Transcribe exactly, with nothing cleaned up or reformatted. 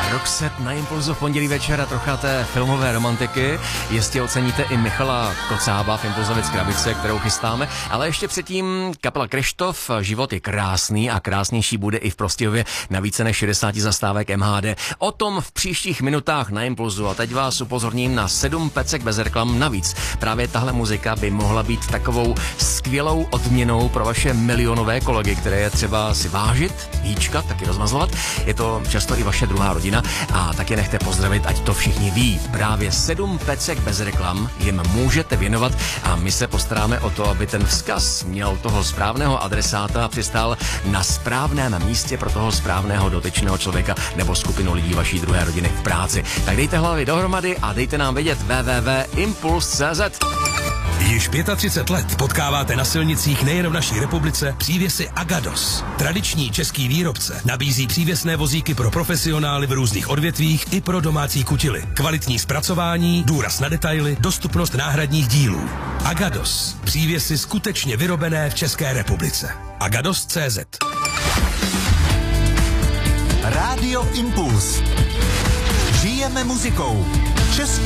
Roxette na Impulzu v pondělí večer a trocha té filmové romantiky. Jistě oceníte i Michala Kocába v Impulzovic krabice, kterou chystáme, ale ještě předtím kapela Kryštof. Život je krásný a krásnější bude i v Prostějově na více než šedesáti zastávek M H D. O tom v příštích minutách na Impulzu a teď vás upozorním na sedm pecek bez reklam navíc. Právě tahle muzika by mohla být takovou skvělou odměnou pro vaše milionové kolegy, které je třeba si vážit, hýčkat, taky rozmazlovat. Je to často i vaše druhá rodina a taky nechte pozdravit, ať to všichni ví. Právě sedm pecek bez reklam jim můžete věnovat a my se postaráme o to, aby ten vzkaz měl toho správného adresáta a přistál na správném místě pro toho správného dotyčného člověka nebo skupinu lidí vaší druhé rodiny v práci. Tak dejte hlavy dohromady a dejte nám vědět w w w tečka impuls tečka c z. Již třicet pět let potkáváte na silnicích nejen v naší republice přívěsy Agados. Tradiční český výrobce nabízí přívěsné vozíky pro profesionály v různých odvětvích i pro domácí kutily. Kvalitní zpracování, důraz na detaily, dostupnost náhradních dílů. Agados. Přívěsy skutečně vyrobené v České republice. Agados tečka c z. Rádio Impuls. Žijeme muzikou. Český